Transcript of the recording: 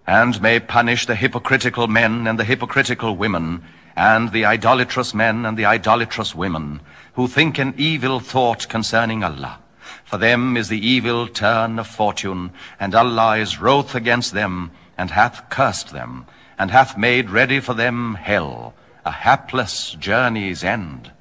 and may punish the hypocritical men and the hypocritical women, and the idolatrous men and the idolatrous women, who think an evil thought concerning Allah. For them is the evil turn of fortune, and Allah is wroth against them, and hath cursed them, and hath made ready for them hell, a hapless journey's end.